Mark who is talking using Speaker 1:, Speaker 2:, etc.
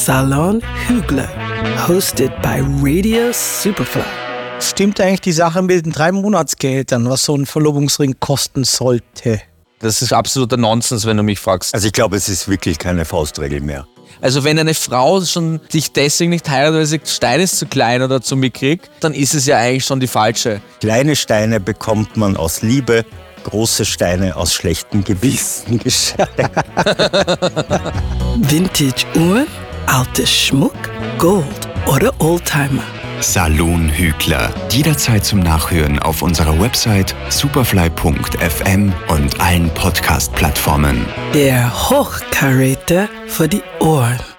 Speaker 1: Salon Hügler, hosted by Radio Superfly.
Speaker 2: Stimmt eigentlich die Sache mit den 3 Monatsgehältern, was so ein Verlobungsring kosten sollte?
Speaker 3: Das ist absoluter Nonsens, wenn du mich fragst.
Speaker 4: Also ich glaube, es ist wirklich keine Faustregel mehr.
Speaker 3: Also wenn eine Frau schon dich deswegen nicht heiratet, weil sie sagt, Stein ist zu klein oder zu mickrig, dann ist es ja eigentlich schon die falsche.
Speaker 4: Kleine Steine bekommt man aus Liebe, große Steine aus schlechtem Gewissen geschenkt.
Speaker 1: Vintage-Uhren, alter Schmuck, Gold oder Oldtimer.
Speaker 5: Salon Hügler. Jederzeit zum Nachhören auf unserer Website superfly.fm und allen Podcast-Plattformen.
Speaker 1: Der Hochkaräter für die Ohren.